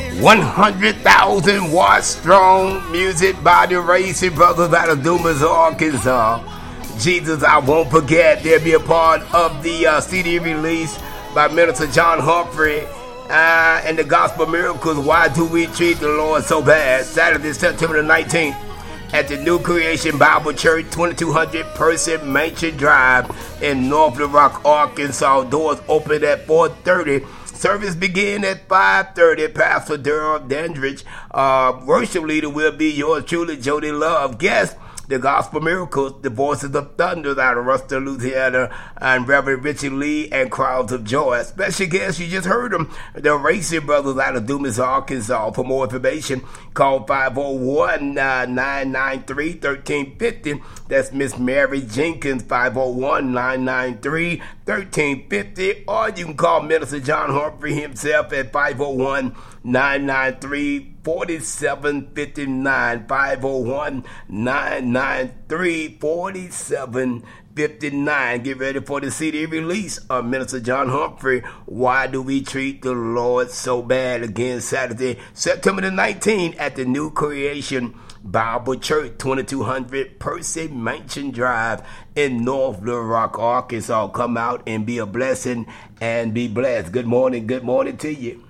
100,000 watt strong music by the Racing Brothers out of Dumas, Arkansas. Jesus, I won't forget. They'll be a part of the CD release by Minister John Humphrey and the Gospel Miracles. Why do we treat the Lord so bad? Saturday, September the 19th at the New Creation Bible Church, 2200 Person Mansion Drive in North Little Rock, Arkansas. Doors open at 4:30. Service begin at 5:30. Pastor Durham Dandridge, worship leader, will be yours truly, Jody Love. Guest, the Gospel Miracles, the Voices of Thunder out of Ruston, Louisiana, and Reverend Richie Lee and Crowds of Joy. Special guest, you just heard them, the Racing Brothers out of Dumas, Arkansas. For more information, call 501-993-1350. That's Miss Mary Jenkins, 501-993-1350. Or you can call Minister John Humphrey himself at 501-993-4759. 501-993-4759. Get ready for the CD release of Minister John Humphrey. Why do we treat the Lord so bad? Again, Saturday, September the 19th at the New Creation Bible Church, 2200 Person Mansion Drive in North Little Rock, Arkansas. Come out and be a blessing and be blessed. Good morning to you.